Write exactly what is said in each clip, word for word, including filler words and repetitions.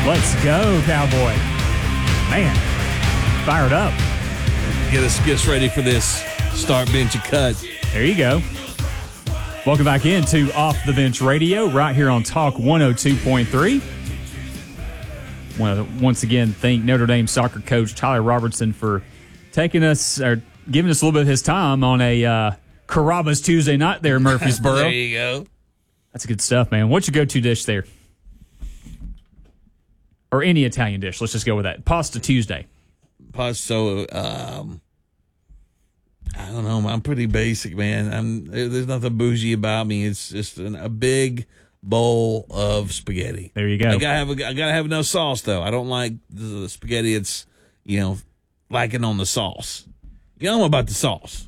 Let's go, Cowboy. Man, fired up. Get us, get us ready for this start, bench, and cut. There you go. Welcome back into Off the Bench Radio right here on Talk one oh two point three. Want to once again thank Notre Dame soccer coach Tyler Robertson for taking us or giving us a little bit of his time on a uh, Carrabba's Tuesday night there in Murfreesboro. There you go. That's good stuff, man. What's your go-to dish there? Or any Italian dish. Let's just go with that. Pasta Tuesday. Pasta, um, I don't know. I'm pretty basic, man. I'm there's nothing bougie about me. It's just an, a big bowl of spaghetti. There you go. I gotta have a, I gotta have no sauce though. I don't like the, the spaghetti. It's you know lacking on the sauce. You know about the sauce.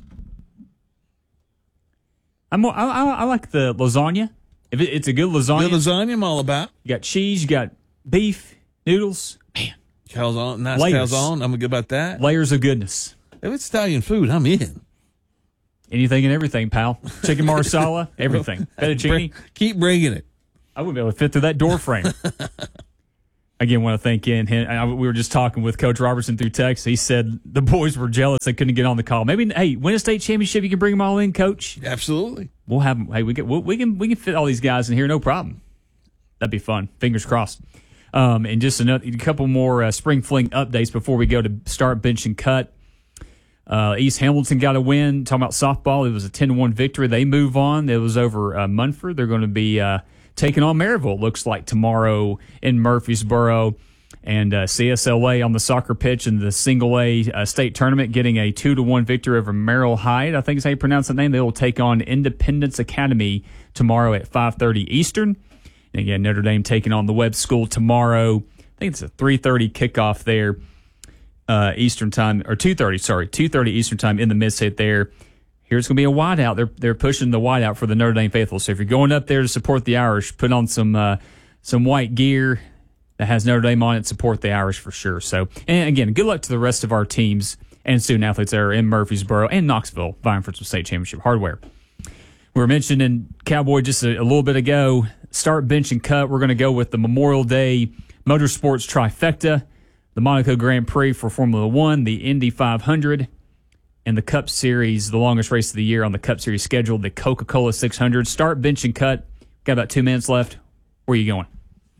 I'm more, I, I, I like the lasagna. If it, it's a good lasagna, The lasagna I'm all about. you got cheese, you got beef, noodles. Man, Calzone, nice Layers. calzone. I'm good about that. layers of goodness. If it's Italian food, I'm in. Anything and everything, pal. Chicken marsala, everything. Fettuccine. Bring- keep bringing it. I wouldn't be able to fit through that door frame. Again, want to thank in him. I, we were just talking with Coach Robertson through text. He said the boys were jealous they couldn't get on the call. Maybe, hey, win a state championship, you can bring them all in, Coach. Absolutely. We'll have them. Hey, we can, we'll, we can we can fit all these guys in here, no problem. That'd be fun. Fingers crossed. Um, and just another, a couple more uh, spring fling updates before we go to start, bench, and cut. Uh, East Hamilton got a win. Talking about softball, it was a ten to one victory. They move on. It was over uh, Munford. They're going to be uh, taking on Maryville, it looks like, tomorrow in Murfreesboro. And uh, C S L A on the soccer pitch in the single A uh, state tournament, getting a two to one victory over Merrill Hyde. I think is how you pronounce that name. They will take on Independence Academy tomorrow at five thirty Eastern. And again, Notre Dame taking on the Webb School tomorrow. I think it's a three thirty kickoff there, uh, Eastern time, or two thirty, sorry, two thirty Eastern time in the mid-state there. Here's going to be a whiteout. They're they're pushing the whiteout for the Notre Dame faithful. So if you're going up there to support the Irish, put on some uh, some white gear that has Notre Dame on it, support the Irish for sure. So, and again, good luck to the rest of our teams and student athletes that are in Murfreesboro and Knoxville vying for some state championship hardware. We were mentioning Cowboy just a, a little bit ago. Start, bench, and cut. We're going to go with the Memorial Day Motorsports Trifecta, the Monaco Grand Prix for Formula One, the Indy five hundred, and the Cup Series, the longest race of the year on the Cup Series schedule, the Coca-Cola six hundred. Start, bench, and cut. Got about two minutes left. Where are you going?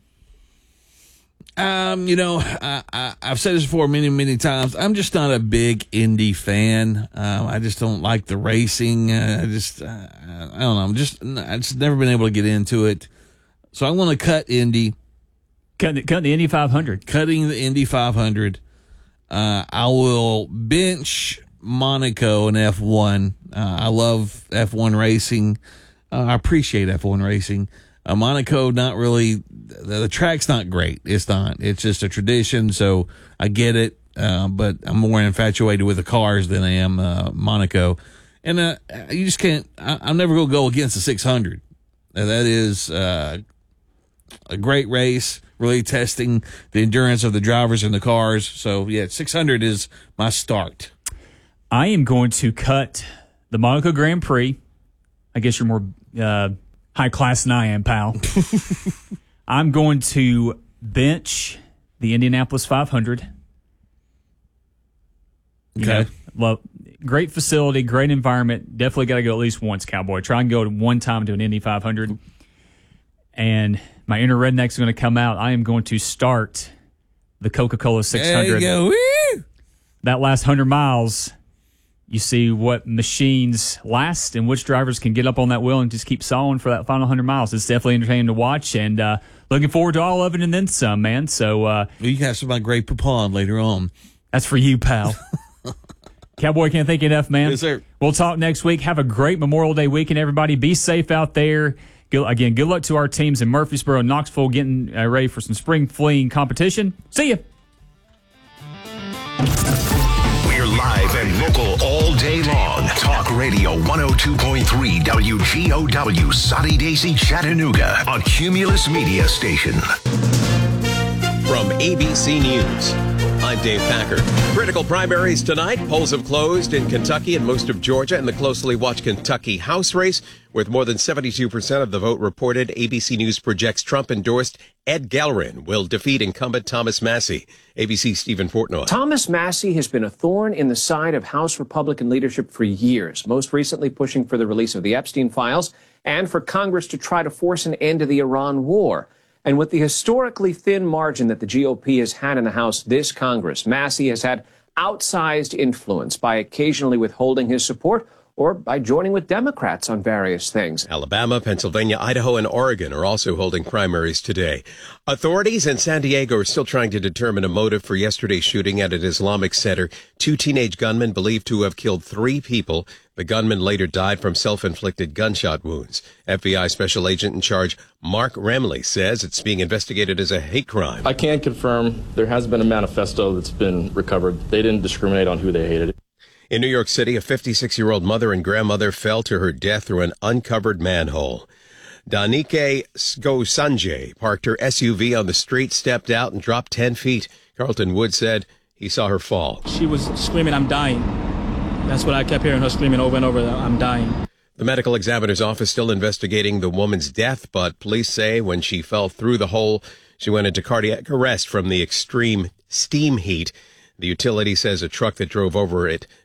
Um, you know, I, I, I've said this before many, many times. I'm just not a big Indy fan. Um, I just don't like the racing. Uh, I just, uh, I don't know. I'm just, I just never been able to get into it. So I want to cut Indy. Cut the, cut the Indy five hundred. Cutting the Indy five hundred. Uh, I will bench Monaco in F one. Uh, I love F one racing. Uh, I appreciate F one racing. Uh, Monaco, not really. The, the track's not great. It's not. It's just a tradition, so I get it. Uh, but I'm more infatuated with the cars than I am uh, Monaco. And uh, you just can't. I, I'm never going to go against the six hundred. Uh, that is uh, a great race, really testing the endurance of the drivers and the cars. So, yeah, six hundred is my start. I am going to cut the Monaco Grand Prix. I guess you're more uh, high class than I am, pal. I'm going to bench the Indianapolis five hundred. You Okay. know, love, great facility, great environment. Definitely got to go at least once, Cowboy. Try and go one time to an Indy five hundred. And my inner redneck's going to come out. I am going to start the Coca-Cola six hundred. There you go. Woo! That last one hundred miles, you see what machines last and which drivers can get up on that wheel and just keep sawing for that final one hundred miles. It's definitely entertaining to watch, and uh, looking forward to all of it and then some, man. So uh, You can have some of my great Papon later on. that's for you, pal. Cowboy, can't thank you enough, man. Yes, sir. We'll talk next week. Have a great Memorial Day weekend, everybody. Be safe out there. Good, again, good luck to our teams in Murfreesboro and Knoxville getting uh, ready for some spring fleeing competition. See ya. We're live and local all day long. Talk Radio one oh two point three W G O W, Soddy Daisy, Chattanooga, a Cumulus Media station. From A B C News, I'm Dave Packer. Critical primaries tonight. Polls have closed in Kentucky and most of Georgia in the closely watched Kentucky House race. With more than seventy-two percent of the vote reported, A B C News projects Trump-endorsed Ed Gellerin will defeat incumbent Thomas Massie. A B C's Stephen Portnoy. Thomas Massie has been a thorn in the side of House Republican leadership for years, most recently pushing for the release of the Epstein files and for Congress to try to force an end to the Iran war. And with the historically thin margin that the G O P has had in the House this Congress, Massie has had outsized influence by occasionally withholding his support or by joining with Democrats on various things. Alabama, Pennsylvania, Idaho, and Oregon are also holding primaries today. Authorities in San Diego are still trying to determine a motive for yesterday's shooting at an Islamic center. Two teenage gunmen believed to have killed three people. The gunman later died from self-inflicted gunshot wounds. F B I Special Agent in charge Mark Remley says it's being investigated as a hate crime. I can confirm there has been a manifesto that's been recovered. They didn't discriminate on who they hated. In New York City, a fifty-six-year-old mother and grandmother fell to her death through an uncovered manhole. Danike Skosanjay parked her S U V on the street, stepped out, and dropped ten feet. Carlton Wood said he saw her fall. She was screaming, "I'm dying." That's what I kept hearing her screaming over and over, "I'm dying." The medical examiner's office still investigating the woman's death, but police say when she fell through the hole, she went into cardiac arrest from the extreme steam heat. The utility says a truck that drove over it